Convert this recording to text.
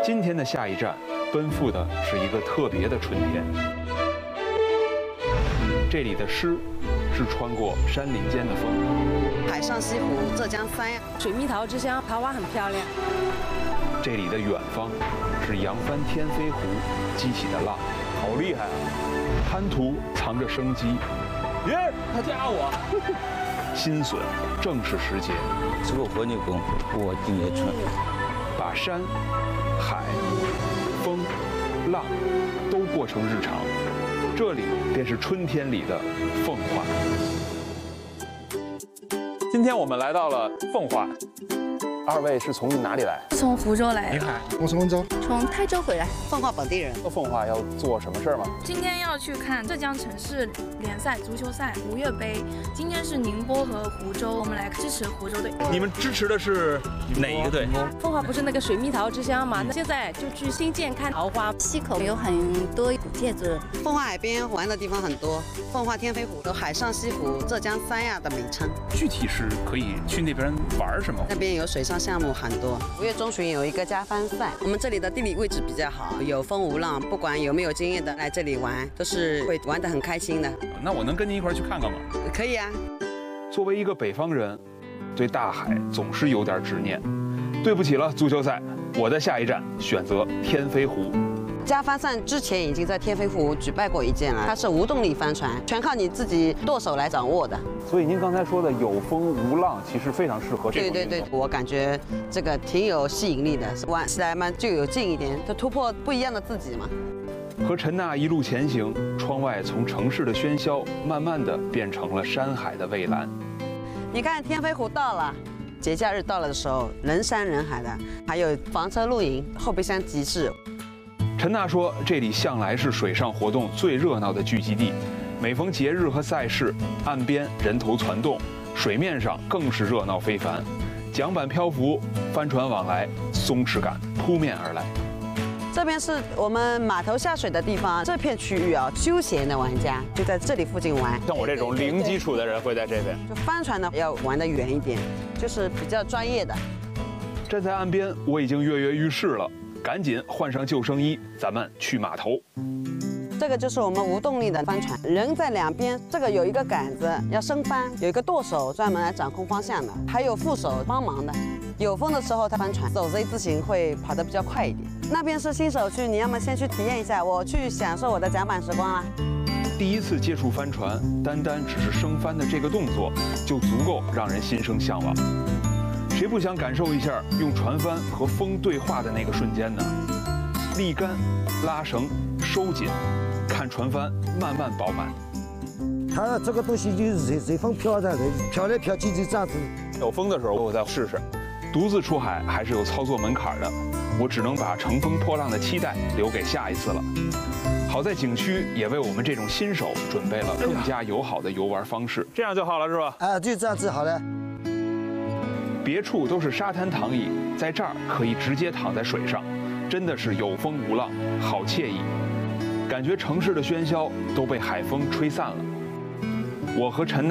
今天的下一站，奔赴的是一个特别的春天。这里的诗是穿过山林间的风， 海上西湖、浙江三亚， 水蜜桃之乡，桃花很漂亮。 这里的远方是扬帆天飞湖激起的浪，好厉害啊！滩涂藏着生机，耶，他加我。新笋正是时节， 吃过活牛工，我今年春， 把山、海、风、浪都过成日常，这里便是春天里的奉化。今天我们来到了奉化，二位是从哪里来？ 从湖州来。 你好， 我是温州， 从泰州回来。 奉化本地人。 到奉化要做什么事儿吗？ 今天要去看浙江城市联赛足球赛吴越杯。今天是宁波和湖州，我们来支持湖州队。 你们支持的是哪一个队？ 奉化不是那个水蜜桃之乡嘛？那现在就去新建看桃花。 溪口有很多古建筑。 奉化海边玩的地方很多，奉化天飞湖有海上西湖、浙江三亚的名称。 具体是可以去那边玩什么？ 那边有水上项目很多。5月中旬有一个加帆赛，我们这里的地理位置比较好，有风无浪，不管有没有经验的来这里玩，都是会玩得很开心的。 那我能跟您一块儿去看看吗？ 可以啊。 作为一个北方人，对大海总是有点执念。对不起了，足球赛，我的下一站选择天飞湖。 加帆赛之前已经在天飞湖举办过一件了，它是无动力帆船，全靠你自己舵手来掌握的。 所以您刚才说的有风无浪，其实非常适合这种运动。 对，我感觉这个挺有吸引力的，玩起来嘛就有劲一点，就突破不一样的自己嘛。 和陈娜一路前行，窗外从城市的喧嚣，慢慢的变成了山海的蔚蓝。 你看天飞湖到了，节假日到了的时候，人山人海的，还有房车露营、后备箱集市。 陈娜说，这里向来是水上活动最热闹的聚集地，每逢节日和赛事，岸边人头攒动，水面上更是热闹非凡，桨板漂浮，帆船往来，松弛感扑面而来。 这边是我们码头下水的地方，这片区域啊，休闲的玩家就在这里附近玩。 像我这种零基础的人会在这边。 就帆船呢要玩得远一点，就是比较专业的。 站在岸边，我已经跃跃欲试了，赶紧换上救生衣，咱们去码头。 这个就是我们无动力的帆船，人在两边，这个有一个杆子要升帆，有一个舵手专门来掌控方向的，还有副手帮忙的。有风的时候，它帆船走 Z 字形会跑得比较快一点。那边是新手区，你要么先去体验一下，我去享受我的桨板时光啦。 第一次接触帆船，单只是升帆的这个动作，就足够让人心生向往。谁不想感受一下用船帆和风对话的那个瞬间呢？立竿、拉绳、收紧，看船帆慢慢饱满。 它这个东西就是随风飘的，飘来飘去就这样子。 有风的时候我再试试。独自出海还是有操作门槛的，我只能把乘风破浪的期待留给下一次了。好在景区也为我们这种新手准备了更加友好的游玩方式，这样就好了是吧？ 啊，就这样子好了。 别处都是沙滩躺椅，在这儿可以直接躺在水上，真的是有风无浪，好惬意。感觉城市的喧嚣都被海风吹散了。我和陈娜